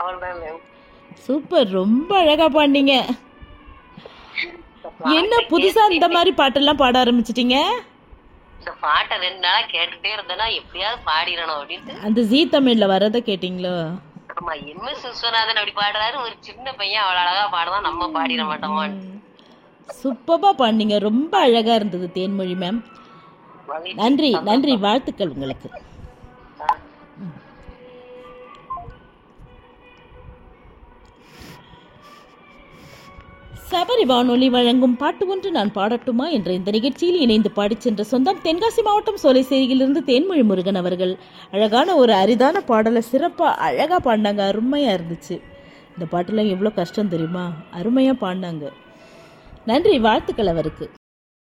அவ்வளவுதான் ma'am. Super, ரொம்ப அழகா பாடினீங்க. என்ன புதுசா இந்த மாதிரி பாட்டெல்லாம் பாட ஆரம்பிச்சிட்டீங்க? இந்த பாட்டை 2 நாளா கேட்டுட்டே இருந்தேன்னா எப்படியாவது பாடிடணும் அப்படின்ட்டு. அந்த ஜீ தமிழ்ல வரத கேட்டிங்களோ? ஆமா, எம்.எஸ். விஸ்வநாதன் அப்படி பாடுறாரு, ஒரு சின்ன பையன் அவ்வளவு அழகா பாடுவான், நம்ம பாடிட மாட்டோமான்னு. சூப்பரா பாடினீங்க, ரொம்ப அழகா இருந்தது தேன்மொழி மேம். நன்றி நன்றி, வாழ்த்துக்கள் உங்களுக்கு. சபரி வானொலி வழங்கும் பாட்டு ஒன்று நான் பாடட்டுமா என்ற இந்த நிகழ்ச்சியில் இணைந்து பாடிச் சென்ற சொந்தம் தென்காசி மாவட்டம் சோலைசேரியிலிருந்து தேன்மொழி முருகன் அவர்கள். அழகான ஒரு அரிதான பாடலை சிறப்பாக அழகாக பாடினாங்க, அருமையாக இருந்துச்சு. இந்த பாட்டெல்லாம் எவ்வளோ கஷ்டம் தெரியுமா, அருமையாக பாடினாங்க. நன்றி, வாழ்த்துக்கள் அவருக்கு.